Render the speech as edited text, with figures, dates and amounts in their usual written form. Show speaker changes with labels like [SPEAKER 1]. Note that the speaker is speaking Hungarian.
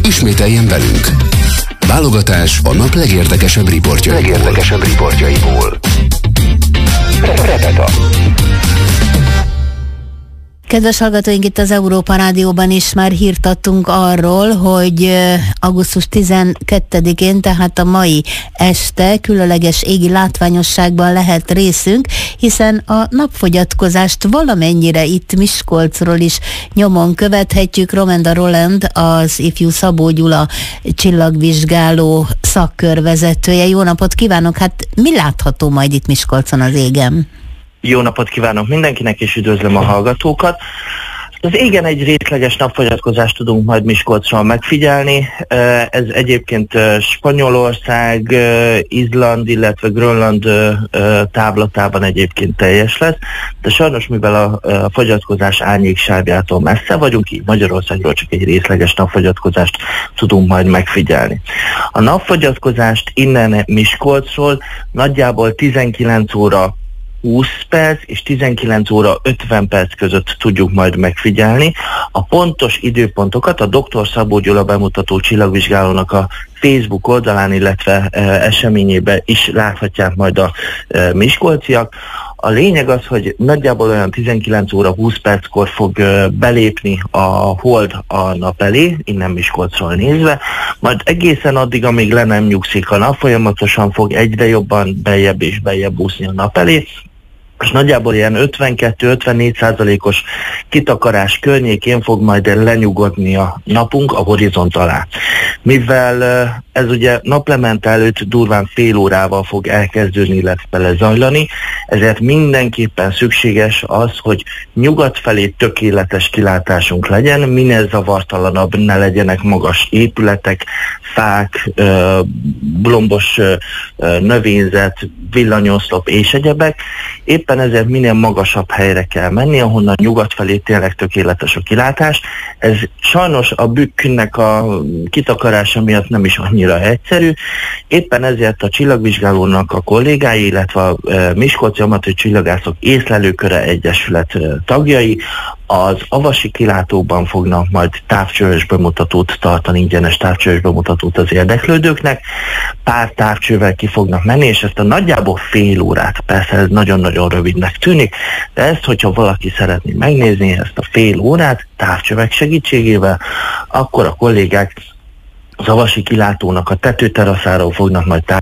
[SPEAKER 1] Ismételjen velünk! Válogatás a nap legérdekesebb riportjaiból. Repeta.
[SPEAKER 2] Kedves hallgatóink, itt az Európa Rádióban is már hírt adtunk arról, hogy augusztus 12-én, tehát a mai este különleges égi látványosságban lehet részünk, hiszen a napfogyatkozást valamennyire itt Miskolcról is nyomon követhetjük. Romenda Roland, az ifjú Szabó Gyula csillagvizsgáló szakkörvezetője. Jó napot kívánok! Hát mi látható majd itt Miskolcon az égen?
[SPEAKER 3] Jó napot kívánok mindenkinek, és üdvözlöm a hallgatókat. Az égen egy részleges napfogyatkozást tudunk majd Miskolcról megfigyelni. Ez egyébként Spanyolország, Izland, illetve Grönland távlatában egyébként teljes lesz, de sajnos mivel a fogyatkozás árnyéksávjától messze vagyunk, így Magyarországról csak egy részleges napfogyatkozást tudunk majd megfigyelni. A napfogyatkozást innen Miskolcról nagyjából 19 óra 20 perc és 19 óra 50 perc között tudjuk majd megfigyelni. A pontos időpontokat a Dr. Szabó Gyula bemutató csillagvizsgálónak a Facebook oldalán, illetve eseményében is láthatják majd a miskolciak. A lényeg az, hogy nagyjából olyan 19 óra 20 perckor fog belépni a hold a nap elé, innen Miskolcról nézve, majd egészen addig, amíg le nem nyugszik a nap, folyamatosan fog egyre jobban beljebb és beljebb úszni a nap elé, és nagyjából ilyen 52-54%-os kitakarás környékén fog majd lenyugodni a napunk a horizont alá. Mivel ez ugye naplemente előtt durván fél órával fog elkezdődni, illetve lezajlani, ezért mindenképpen szükséges az, hogy nyugat felé tökéletes kilátásunk legyen, minél zavartalanabb, ne legyenek magas épületek, fák, blombos növényzet, villanyoszlop és egyebek. Éppen ezért minél magasabb helyre kell menni, ahonnan nyugat felé tényleg tökéletes a kilátás. Ez sajnos a bükknek a kitakarása miatt nem is annyira egyszerű. Éppen ezért a csillagvizsgálónak a kollégái, illetve a Miskolci Amatőr Csillagászok Észlelőköre Egyesület tagjai az avasi kilátóban fognak majd távcsöves bemutatót tartani, ingyenes távcsöves bemutatót az érdeklődőknek. Pár távcsővel ki fognak menni, és ezt a nagyjából fél órát, persze ez nagyon-nagyon rövidnek tűnik, de ezt, hogyha valaki szeretné megnézni, ezt a fél órát távcsövek segítségével, akkor a kollégák az avasi kilátónak a tetőteraszáról fognak majd